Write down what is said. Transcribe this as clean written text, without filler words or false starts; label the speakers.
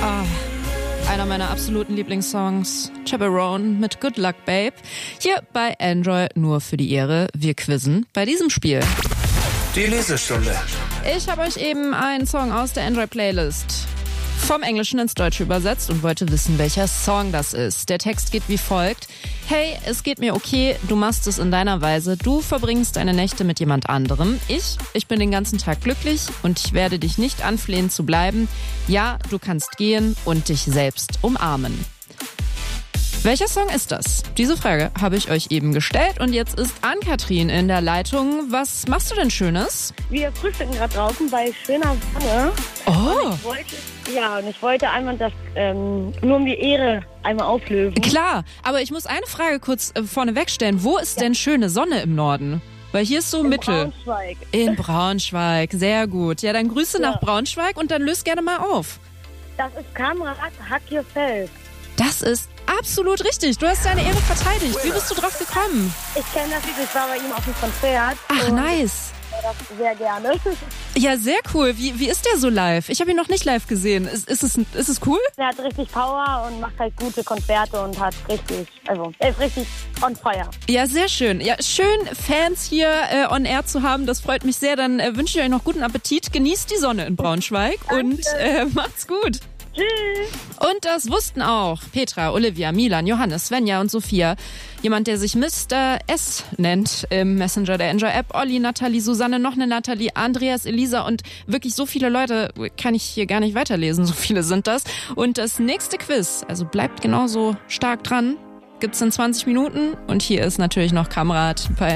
Speaker 1: Einer meiner absoluten Lieblingssongs, Chaperone mit Good Luck Babe. Hier bei Enjoy nur für die Ehre. Wir quizzen bei diesem Spiel.
Speaker 2: Die Lesestunde.
Speaker 1: Ich habe euch eben einen Song aus der Enjoy-Playlist vom Englischen ins Deutsche übersetzt und wollte wissen, welcher Song das ist. Der Text geht wie folgt. Hey, es geht mir okay, du machst es in deiner Weise, du verbringst deine Nächte mit jemand anderem. Ich bin den ganzen Tag glücklich und ich werde dich nicht anflehen zu bleiben. Ja, du kannst gehen und dich selbst umarmen. Welcher Song ist das? Diese Frage habe ich euch eben gestellt und jetzt ist Ann-Kathrin in der Leitung. Was machst du denn Schönes?
Speaker 3: Wir frühstücken gerade draußen bei schöner Sonne.
Speaker 1: Oh,
Speaker 3: Und ich wollte einmal das, nur um die Ehre einmal auflösen.
Speaker 1: klar. Aber ich muss eine Frage kurz vorneweg stellen. Wo ist denn schöne Sonne im Norden? Weil hier ist so Mittel.
Speaker 3: Braunschweig.
Speaker 1: In Braunschweig, sehr gut. Ja, dann Grüße nach Braunschweig und dann löst gerne mal auf.
Speaker 3: Das ist Kamerad Hack Yourself.
Speaker 1: Das ist absolut richtig. Du hast deine Ehre verteidigt. Wie bist du drauf gekommen?
Speaker 3: Ich kenne das Lied, ich war bei ihm auf dem Konzert.
Speaker 1: Ach,
Speaker 3: und
Speaker 1: nice.
Speaker 3: ich höre das sehr gerne.
Speaker 1: Ja, sehr cool. Wie ist der so live? Ich habe ihn noch nicht live gesehen. Ist es cool?
Speaker 3: Er hat richtig Power und macht halt gute Konzerte und hat er ist richtig on fire.
Speaker 1: Ja, sehr schön. Ja, schön, Fans hier on air zu haben. Das freut mich sehr. Dann wünsche ich euch noch guten Appetit. Genießt die Sonne in Braunschweig und macht's gut.
Speaker 3: Tschüss.
Speaker 1: Und das wussten auch Petra, Olivia, Milan, Johannes, Svenja und Sophia. Jemand, der sich Mr. S nennt im Messenger der Enjoy-App. Olli, Nathalie, Susanne, noch eine Nathalie, Andreas, Elisa und wirklich so viele Leute kann ich hier gar nicht weiterlesen. So viele sind das. Und das nächste Quiz, also bleibt genauso stark dran, gibt's in 20 Minuten. Und hier ist natürlich noch Kamerad bei